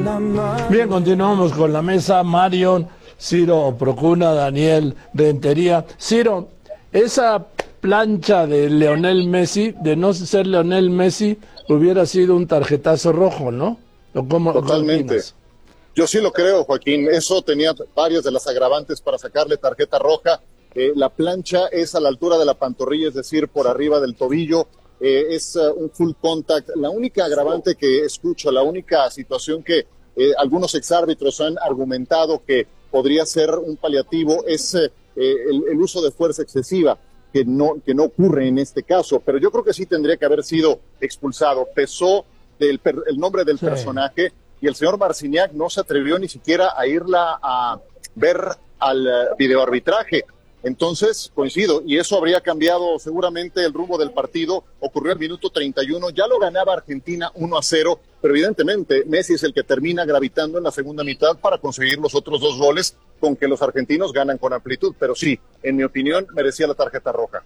Bien, continuamos con la mesa. Marion, Ciro Procuna, Daniel Rentería. Ciro, esa plancha de Lionel Messi, de no ser Lionel Messi, hubiera sido un tarjetazo rojo, ¿no? ¿O cómo, totalmente. Yo sí lo creo, Joaquín. Eso tenía varias de las agravantes para sacarle tarjeta roja. La plancha es a la altura de la pantorrilla, es decir, por arriba del tobillo. Es un full contact. La única agravante que escucho, la única situación que algunos exárbitros han argumentado que podría ser un paliativo es el uso de fuerza excesiva, que no ocurre en este caso. Pero yo creo que sí tendría que haber sido expulsado. Pesó el nombre del personaje y el señor Marciniak no se atrevió ni siquiera a irla a ver al videoarbitraje. Entonces, coincido, y eso habría cambiado seguramente el rumbo del partido. Ocurrió al minuto 31, ya lo ganaba Argentina 1-0, pero evidentemente Messi es el que termina gravitando en la segunda mitad para conseguir los otros 2 goles, con que los argentinos ganan con amplitud, pero sí, en mi opinión, merecía la tarjeta roja.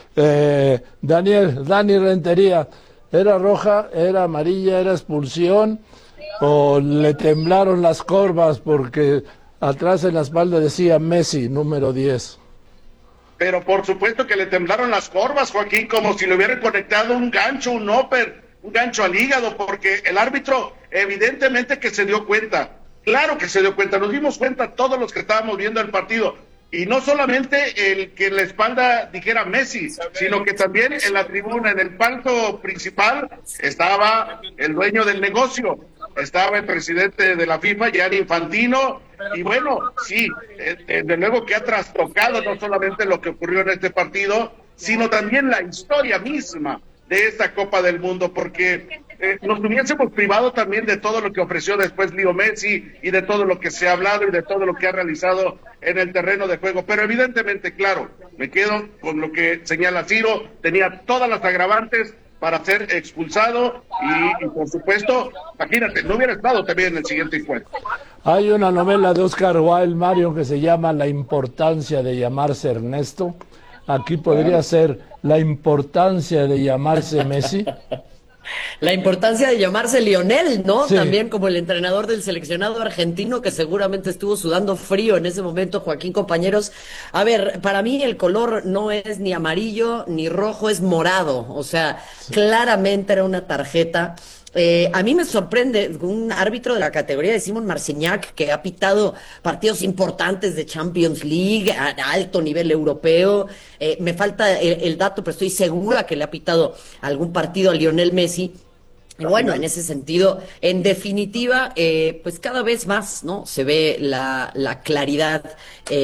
Dani Rentería, ¿era roja, era amarilla, era expulsión o le temblaron las corvas porque atrás en la espalda decía Messi, número 10? Pero por supuesto que le temblaron las corvas, Joaquín, como si le hubieran conectado un gancho, un upper, un gancho al hígado, porque el árbitro evidentemente que se dio cuenta, claro que se dio cuenta, nos dimos cuenta todos los que estábamos viendo el partido, y no solamente el que en la espalda dijera Messi, sino que también en la tribuna, en el palco principal, estaba el dueño del negocio, estaba el presidente de la FIFA, Gianni Infantino, y bueno, sí, de nuevo que ha trastocado no solamente lo que ocurrió en este partido, sino también la historia misma de esta Copa del Mundo, porque nos hubiésemos privado también de todo lo que ofreció después Leo Messi y de todo lo que se ha hablado y de todo lo que ha realizado en el terreno de juego, pero evidentemente, claro, me quedo con lo que señala Ciro, tenía todas las agravantes para ser expulsado y por supuesto, imagínate, no hubiera estado también en el siguiente encuentro. Hay una novela de Oscar Wilde, Mario, que se llama La importancia de llamarse Ernesto. Aquí podría ser La importancia de llamarse Messi. La importancia de llamarse Lionel, ¿no? Sí. También como el entrenador del seleccionado argentino que seguramente estuvo sudando frío en ese momento, Joaquín, compañeros. A ver, para mí el color no es ni amarillo ni rojo, es morado. O sea, claramente era una tarjeta. A mí me sorprende un árbitro de la categoría de Simon Marciniak, que ha pitado partidos importantes de Champions League a alto nivel europeo. Me falta el dato, pero estoy segura que le ha pitado algún partido a Lionel Messi. Y bueno, en ese sentido, en definitiva, pues cada vez más, ¿no? Se ve la claridad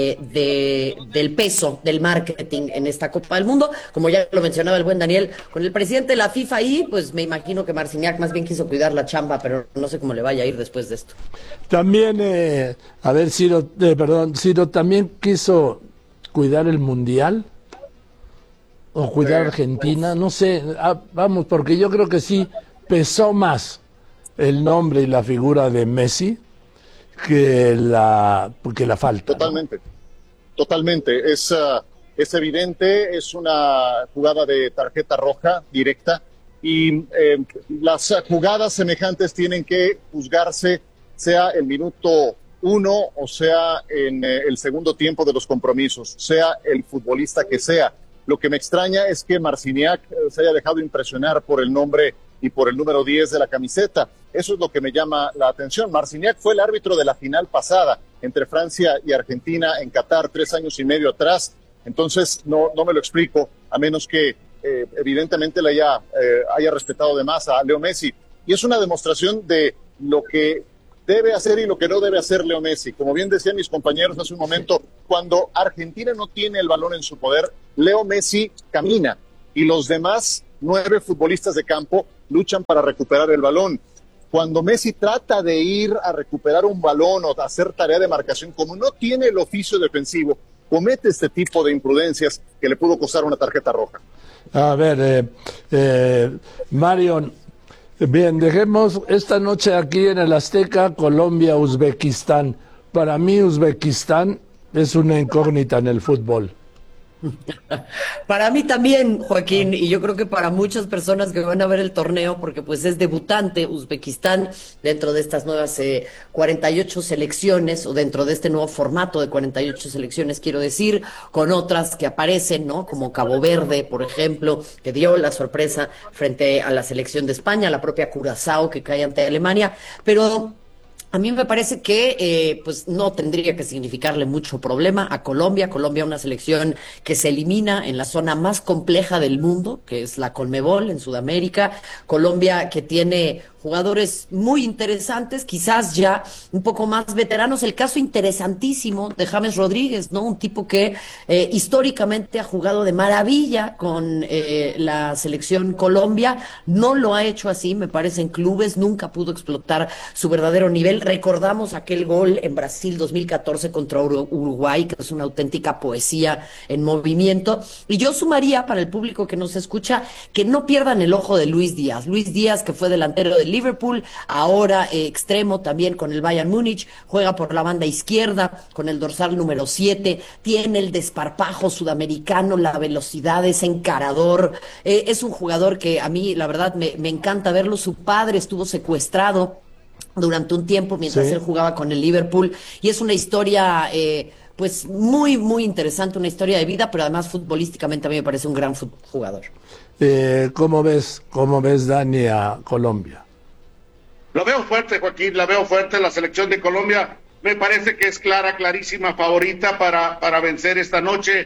del peso del marketing en esta Copa del Mundo. Como ya lo mencionaba el buen Daniel, con el presidente de la FIFA ahí, pues me imagino que Marciniak más bien quiso cuidar la chamba, pero no sé cómo le vaya a ir después de esto. También, a ver, Ciro, Ciro también quiso cuidar el Mundial o cuidar Argentina, no sé, vamos, porque yo creo que sí pesó más el nombre y la figura de Messi que la falta. Totalmente, ¿no? Totalmente. Es evidente, es una jugada de tarjeta roja directa y las jugadas semejantes tienen que juzgarse, sea el minuto 1 o sea en el segundo tiempo de los compromisos, sea el futbolista que sea. Lo que me extraña es que Marciniak se haya dejado impresionar por el nombre y por el número 10 de la camiseta. Eso es lo que me llama la atención. Marciniak fue el árbitro de la final pasada entre Francia y Argentina en Qatar 3 años y medio atrás. Entonces no me lo explico, a menos que evidentemente le haya respetado de más a Leo Messi. Y es una demostración de lo que debe hacer y lo que no debe hacer Leo Messi. Como bien decían mis compañeros hace un momento, cuando Argentina no tiene el balón en su poder, Leo Messi camina y los demás 9 futbolistas de campo luchan para recuperar el balón. Cuando Messi trata de ir a recuperar un balón o hacer tarea de marcación, como no tiene el oficio defensivo, comete este tipo de imprudencias que le pudo costar una tarjeta roja. A ver, Marion, bien, dejemos esta noche aquí en el Azteca, Colombia-Uzbekistán. Para mí Uzbekistán es una incógnita en el fútbol. Para mí también, Joaquín, y yo creo que para muchas personas que van a ver el torneo, porque pues es debutante Uzbekistán dentro de estas nuevas 48 selecciones, o dentro de este nuevo formato de 48 selecciones, quiero decir, con otras que aparecen, ¿no? Como Cabo Verde, por ejemplo, que dio la sorpresa frente a la selección de España, la propia Curazao que cae ante Alemania, pero a mí me parece que pues no tendría que significarle mucho problema a Colombia. Colombia, una selección que se elimina en la zona más compleja del mundo, que es la Conmebol en Sudamérica. Colombia que tiene jugadores muy interesantes, quizás ya un poco más veteranos. El caso interesantísimo de James Rodríguez, ¿no? Un tipo que históricamente ha jugado de maravilla con la selección Colombia. No lo ha hecho así, me parece, en clubes. Nunca pudo explotar su verdadero nivel. Recordamos aquel gol en Brasil 2014 contra Uruguay, que es una auténtica poesía en movimiento. Y yo sumaría para el público que nos escucha que no pierdan el ojo de Luis Díaz. Luis Díaz, que fue delantero del Liverpool, ahora extremo también con el Bayern Múnich, juega por la banda izquierda con el dorsal número 7, tiene el desparpajo sudamericano, la velocidad, es encarador, es un jugador que a mí la verdad me encanta verlo. Su padre estuvo secuestrado durante un tiempo mientras él jugaba con el Liverpool, y es una historia pues muy, muy interesante, una historia de vida, pero además futbolísticamente a mí me parece un gran jugador. ¿Cómo ves, Dani, a Colombia? Lo veo fuerte, Joaquín, la veo fuerte. La selección de Colombia me parece que es clarísima favorita para vencer esta noche.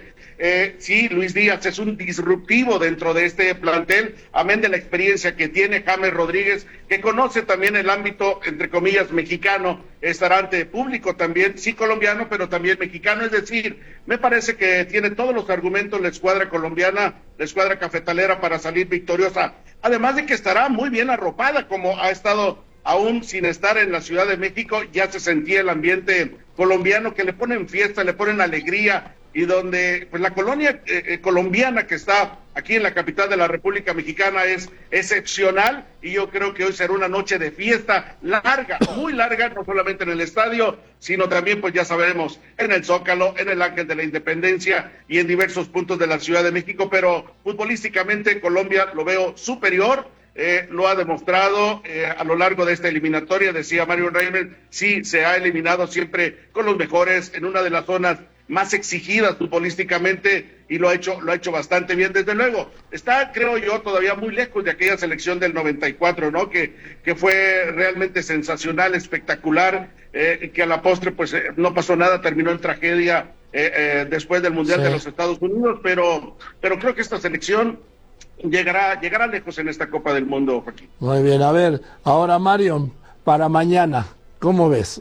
Sí, Luis Díaz es un disruptivo dentro de este plantel, amén de la experiencia que tiene James Rodríguez, que conoce también el ámbito, entre comillas, mexicano, estará ante público también, sí colombiano, pero también mexicano. Es decir, me parece que tiene todos los argumentos la escuadra colombiana, la escuadra cafetalera, para salir victoriosa, además de que estará muy bien arropada, como ha estado aún sin estar en la Ciudad de México. Ya se sentía el ambiente colombiano, que le ponen fiesta, le ponen alegría, y donde pues la colonia colombiana que está aquí en la capital de la República Mexicana es excepcional, y yo creo que hoy será una noche de fiesta larga, muy larga, no solamente en el estadio, sino también, pues ya sabemos, en el Zócalo, en el Ángel de la Independencia y en diversos puntos de la Ciudad de México. Pero futbolísticamente Colombia lo veo superior. Lo ha demostrado a lo largo de esta eliminatoria. Decía Mario Reimer, sí, se ha eliminado siempre con los mejores en una de las zonas más exigidas futbolísticamente, y lo ha hecho bastante bien. Desde luego, está, creo yo, todavía muy lejos de aquella selección del 94, ¿no? Que fue realmente sensacional, espectacular, que a la postre pues no pasó nada, terminó en tragedia después del Mundial de los Estados Unidos, pero creo que esta selección llegará lejos en esta Copa del Mundo, Joaquín. Muy bien, a ver, ahora Mario, para mañana, ¿cómo ves?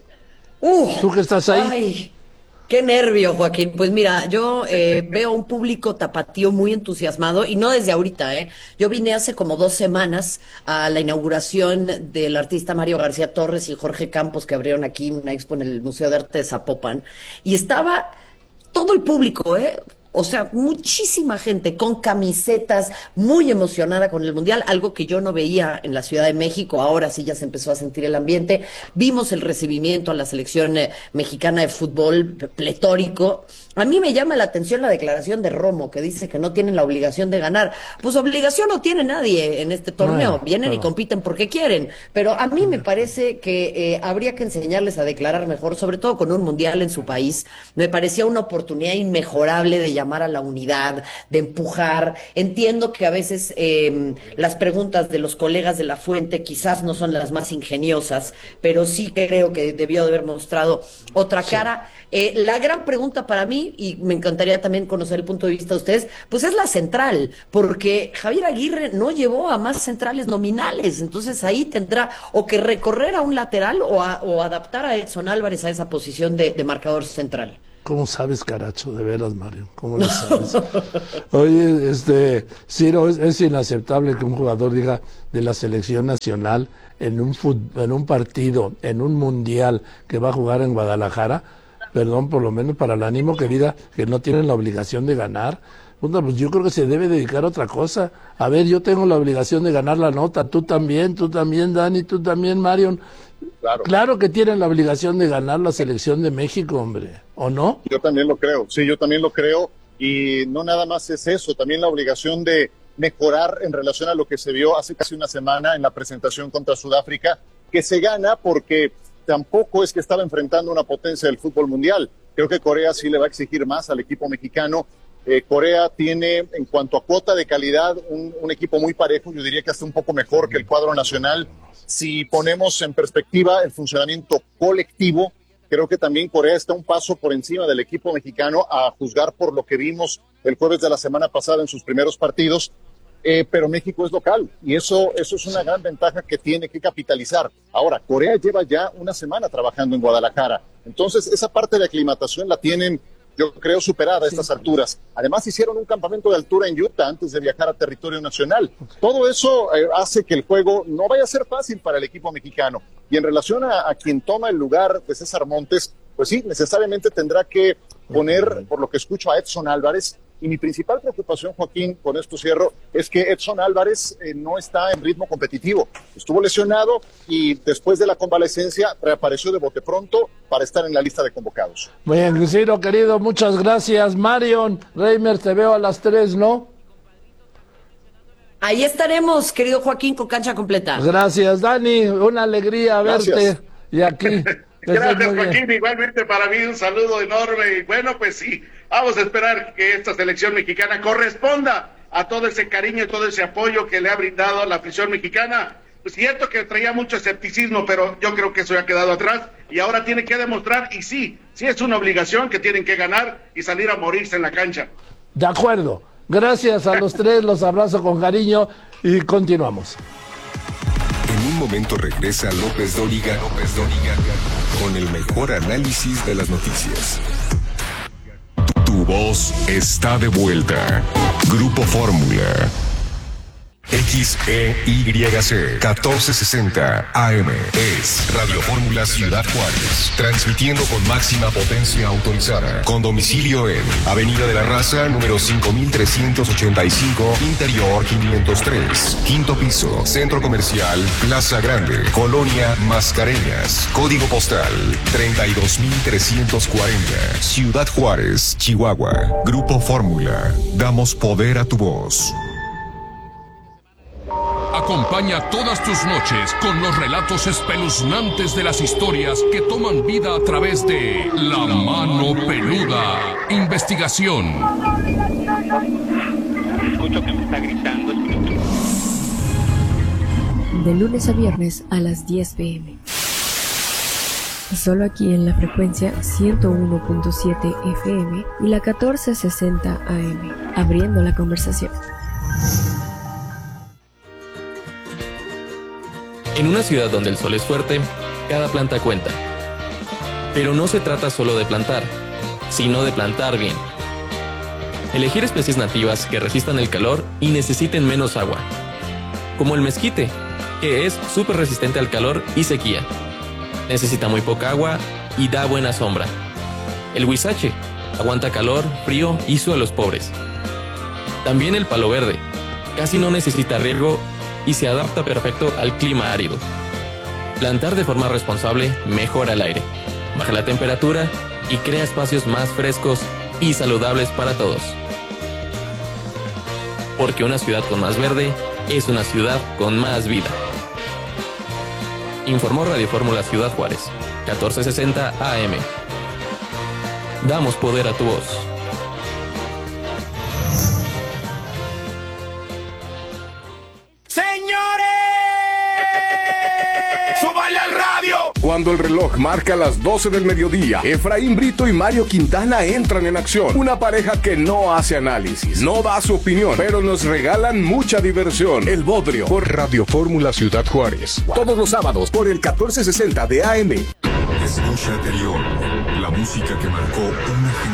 ¿Tú que estás ahí? Ay, qué nervio, Joaquín. Pues mira, yo veo un público tapatío muy entusiasmado, y no desde ahorita, ¿eh? Yo vine hace como 2 semanas a la inauguración del artista Mario García Torres y Jorge Campos, que abrieron aquí una expo en el Museo de Arte de Zapopan, y estaba todo el público, ¿eh? O sea, muchísima gente con camisetas, muy emocionada con el Mundial, algo que yo no veía en la Ciudad de México. Ahora sí ya se empezó a sentir el ambiente. Vimos el recibimiento a la selección mexicana de fútbol pletórico. A mí me llama la atención la declaración de Romo, que dice que no tienen la obligación de ganar. Pues obligación no tiene nadie en este torneo. Vienen y compiten porque quieren. Pero a mí me parece que habría que enseñarles a declarar mejor, sobre todo con un Mundial en su país. Me parecía una oportunidad inmejorable de llamar a la unidad, de empujar. Entiendo que a veces las preguntas de los colegas de La Fuente quizás no son las más ingeniosas, pero sí creo que debió de haber mostrado otra cara. La gran pregunta para mí, y me encantaría también conocer el punto de vista de ustedes, pues es la central, porque Javier Aguirre no llevó a más centrales nominales. Entonces ahí tendrá o que recorrer a un lateral o adaptar a Edson Álvarez a esa posición de marcador central. ¿Cómo sabes, caracho? De veras, Mario. ¿Cómo lo sabes? Oye, Ciro, es inaceptable que un jugador diga de la selección nacional en un partido, en un mundial que va a jugar en Guadalajara, perdón, por lo menos para el ánimo, que diga que no tienen la obligación de ganar. Pues yo creo que se debe dedicar a otra cosa. A ver, yo tengo la obligación de ganar la nota, tú también, Dani, tú también, Marion. Claro que tienen la obligación de ganar la selección de México, hombre, ¿o no? Yo también lo creo, sí, yo también lo creo. Y no nada más es eso, también la obligación de mejorar en relación a lo que se vio hace casi una semana en la presentación contra Sudáfrica, que se gana porque tampoco es que estaba enfrentando una potencia del fútbol mundial. Creo que Corea sí le va a exigir más al equipo mexicano. Corea tiene, en cuanto a cuota de calidad, un equipo muy parejo, yo diría que hasta un poco mejor que el cuadro nacional. Si ponemos en perspectiva el funcionamiento colectivo, creo que también Corea está un paso por encima del equipo mexicano, a juzgar por lo que vimos el jueves de la semana pasada en sus primeros partidos. Pero México es local y eso es una gran ventaja que tiene que capitalizar. Ahora, Corea lleva ya una semana trabajando en Guadalajara, entonces esa parte de aclimatación la tienen, yo creo, superada a estas alturas. Además, hicieron un campamento de altura en Utah antes de viajar a territorio nacional. Todo eso hace que el juego no vaya a ser fácil para el equipo mexicano. Y en relación a quien toma el lugar de César Montes, pues sí, necesariamente tendrá que poner, por lo que escucho, a Edson Álvarez. Y mi principal preocupación, Joaquín, con esto cierro, es que Edson Álvarez no está en ritmo competitivo. Estuvo lesionado y después de la convalecencia reapareció de bote pronto para estar en la lista de convocados. Muy bien, Ciro, querido, muchas gracias. Marion, Reimer, te veo a las 3, ¿no? Ahí estaremos, querido Joaquín, con cancha completa. Gracias, Dani, una alegría verte. Y aquí. Gracias, Joaquín, igualmente para mí un saludo enorme. Y bueno, pues sí, vamos a esperar que esta selección mexicana corresponda a todo ese cariño y todo ese apoyo que le ha brindado la afición mexicana. Es cierto que traía mucho escepticismo, pero yo creo que eso ya ha quedado atrás y ahora tiene que demostrar, y sí es una obligación que tienen que ganar y salir a morirse en la cancha. De acuerdo, gracias a los tres, los abrazo con cariño y continuamos. En un momento regresa López Dóriga con el mejor análisis de las noticias. Tu voz está de vuelta. Grupo Fórmula. XEYC 1460 AM es Radio Fórmula Ciudad Juárez, transmitiendo con máxima potencia autorizada, con domicilio en Avenida de la Raza, número 5385, Interior 503, quinto piso, Centro Comercial Plaza Grande, Colonia Mascareñas, código postal 32340, Ciudad Juárez, Chihuahua. Grupo Fórmula, damos poder a tu voz. Acompaña todas tus noches con los relatos espeluznantes de las historias que toman vida a través de La Mano Peluda. Investigación. Escucho que me está gritando. De lunes a viernes a las 10 p.m. Solo aquí en la frecuencia 101.7 FM y la 1460 AM. Abriendo la conversación. En una ciudad donde el sol es fuerte, cada planta cuenta. Pero no se trata solo de plantar, sino de plantar bien. Elegir especies nativas que resistan el calor y necesiten menos agua. Como el mezquite, que es súper resistente al calor y sequía. Necesita muy poca agua y da buena sombra. El huizache aguanta calor, frío y suelos pobres. También el palo verde, casi no necesita riego y se adapta perfecto al clima árido. Plantar de forma responsable mejora el aire, baja la temperatura y crea espacios más frescos y saludables para todos. Porque una ciudad con más verde es una ciudad con más vida. Informó Radio Fórmula Ciudad Juárez, 1460 AM. Damos poder a tu voz. Cuando el reloj marca las 12 del mediodía, Efraín Brito y Mario Quintana entran en acción. Una pareja que no hace análisis, no da su opinión, pero nos regalan mucha diversión. El Bodrio, por Radio Fórmula Ciudad Juárez. Todos los sábados por el 1460 de AM. Escucha anterior, la música que marcó una generación.